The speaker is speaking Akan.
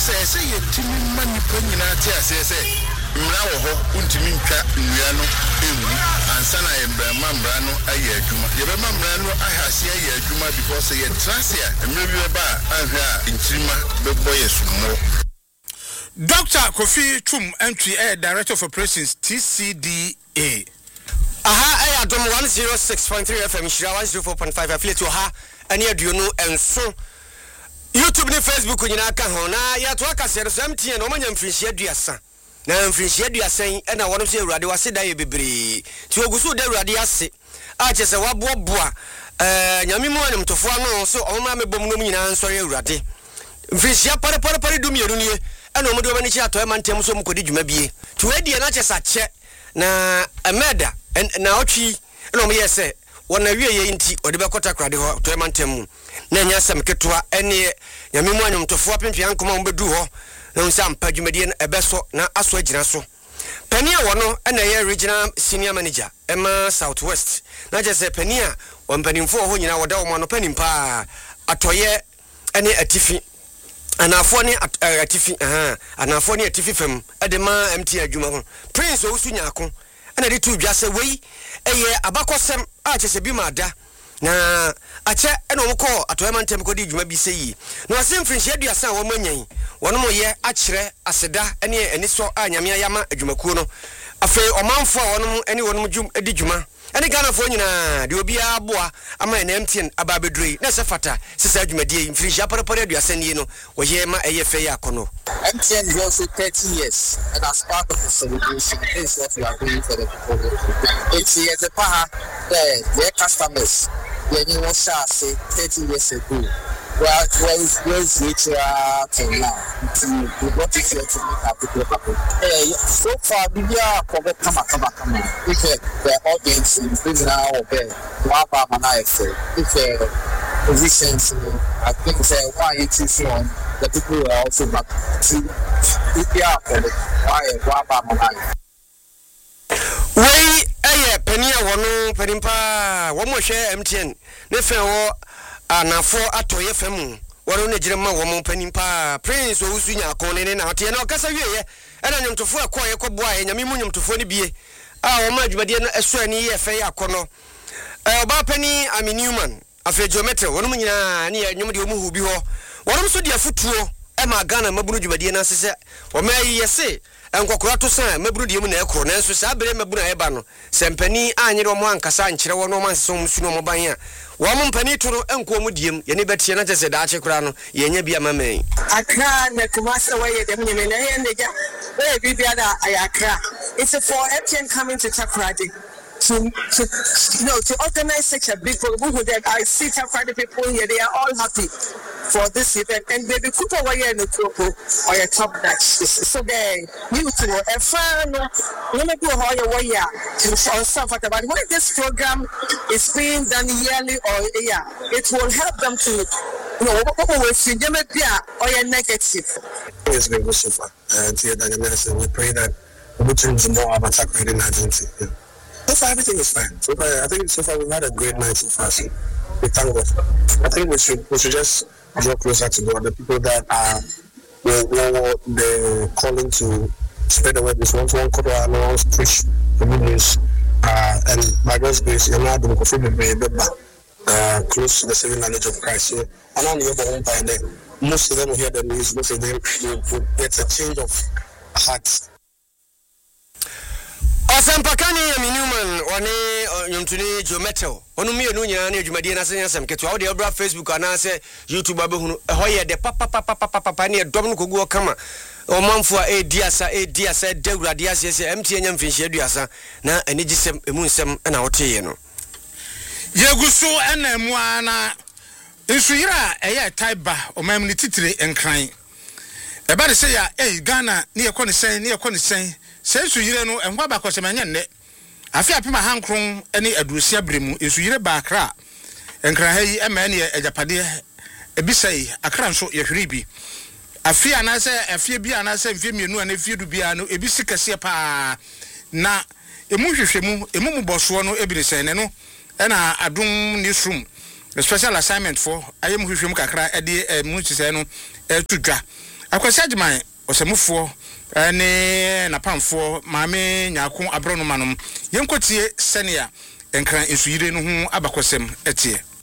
say yetimi mani panyina ate asese mra wo ho untimi ntwa nnua no ewu ansa na embrama mra no aye adwuma yebema mra no ahase aye adwuma because ye trasia emre bi ba ahwa nchirima bebo yesumo. Dr. Kofi Twum entry Director of Operations TCDA. Aha Adom 106.3 FM Shira 104.5 affiliate ha ani aduonu enso YouTube ni Facebook nyina ka ho na ya to aka se so MTN no manya mfrinhia aduasa na mfrinhia aduasan na wono se awurade wase da ye bebre ti ogusu da awurade ase a chese waboboa nyame mu anem tofo no so omma mebom no nyina nsori awurade mfrinhia pare du mienu nie na omode obani chi atoe mantem so mkodi dwuma bie ti wedi na chese ache na ameda na otwi na omo yese wona wie ye nti ode be kota krade ho to emantem na nya sam ketwa ene nyame mu anyom tofo apempia nkoma mo bedu ho na unsa mpa dwumadie na ebeso na aso agina so pania wono na ye regional senior manager Emma Southwest na jese pania wampanimfo ho nyina woda wo mo no panimpa atoye ene atifi anafo ne atifi anafo ne atifi fam edema MT adwuma ho Prince Owusu Nyako na de tu dwase wei eye abakosem a chese bi mada na ache na omko atoyama ntem kodi dwuma bi seyi na asem frinhia aduasa wo manyan wono moye akire aseda ene eniso a nyame ayama adwumakuo no afi omanfo a wono ene wono dwum edi dwuma ene Ghana fo nyina de obi aboa ama na MTN ababedrei na sefata sisa adwumadie frinhia parapara aduasa ni no wo ye ma eye fe ya kono. MTN is also 30 years, and as part of the celebration, this is what we are doing for the people. It's years a paha, their customers, when you was say 30 years ago. Well, where's which till now? We got it here to make our people happy. So far, we are come. If the audience is now there, Wapa Manaife, if positions, I think why it is on. The people are also back to Wapa Manaife. Wey penia wono penimpa wo mo hwe MTN ne fe wo anafo atoye fam wono ne girema wo mo penimpa Prince Owusu Nyako ne na ote na okasa wieye ena nyomtofo akoye koboa ye nyame mu nyomtofo ne bie a wo ma adwumadie no eso ani ye fe yakono oba pani Newman afi geometry wono nyina ne nyomde omu hu bi ho wono so dia futuo e ma Ghana mabunu dwumadie na sese wo ma yese enkokora to san mabunu die mu na ekro nanso sa bere mabunu eba no sempani anyere omo ankasa ankyere wono manse omo suno omo ban a wo mo mpani to no enko omo diem ye ne betie na tese da achekora no ye nya bia mamen Accra na Kumasi waye dem nyeme na ye ndeja we bibia da ayakra. It's for MTN coming to Takoradi to organize such a big program. I see Takoradi people here, they are all happy for this event, and baby Kupa waye no kropo or a top notch. So they new to a fan no me go how you wire on stuff about when this program is being done yearly or it will help them to what we see them or negative. It's been good so far. We pray that we change more about Takoradi in Argentina. So far, everything is fine. So far, I think so far we've had a great night so far. So we thank God. I think we should just draw closer to God. The people that are the calling to spread the word is one quarter and preach the good news. And by God's grace, you're not going to be close to the saving knowledge of Christ. So I don't know by then. Most of them will hear the news. Most of them will get a change of heart. Asampakani Newman one nyomtuni geometry onu mienu nyina na adwumadie na senya sam keto wo de obra Facebook ana se YouTube abehunu hoye de papa ne dom no kogu okama omanfo a ediasa dawurade asese MTN nya mfinhia aduasa na anigisem emu nsem na woteye no yeguso ena mu ana nsuyira eye taiba omam ni titire enkran eba de se ya Ghana ne yekone sen sensuyire no enwa ba kosemanya nne afi apema hankron ene aduosia bremu ensuyire ba akra enkran hayi ema ne ajapade ebisai akra nso yehwiribi afi anase afie bi anase mfie mienu ana fie du bia no ebisi kase pa na emu hwehwemu emu boso no ebirisen ne no ena adum newsroom special assignment for ayem hwehwemu kakra ede mu tise no tudwa akwasi agyeman osemufo ne napamfo maame nyako abrono manom yenkotie senia enkran nsuyire no ho abakosem etie